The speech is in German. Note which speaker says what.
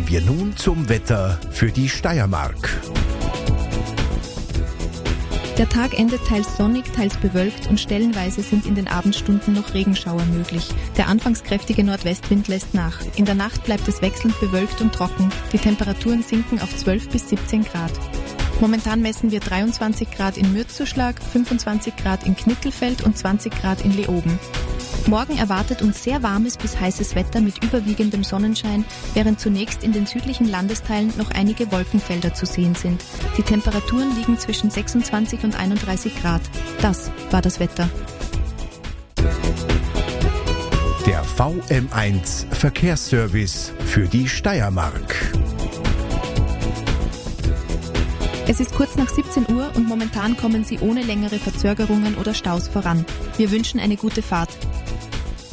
Speaker 1: Kommen wir nun zum Wetter für die Steiermark.
Speaker 2: Der Tag endet teils sonnig, teils bewölkt und stellenweise sind in den Abendstunden noch Regenschauer möglich. Der anfangs kräftige Nordwestwind lässt nach. In der Nacht bleibt es wechselnd bewölkt und trocken. Die Temperaturen sinken auf 12 bis 17 Grad. Momentan messen wir 23 Grad in Mürzzuschlag, 25 Grad in Knittelfeld und 20 Grad in Leoben. Morgen erwartet uns sehr warmes bis heißes Wetter mit überwiegendem Sonnenschein, während zunächst in den südlichen Landesteilen noch einige Wolkenfelder zu sehen sind. Die Temperaturen liegen zwischen 26 und 31 Grad. Das war das Wetter.
Speaker 1: Der VM1 Verkehrsservice für die Steiermark.
Speaker 2: Es ist kurz nach 17 Uhr und momentan kommen Sie ohne längere Verzögerungen oder Staus voran. Wir wünschen eine gute Fahrt.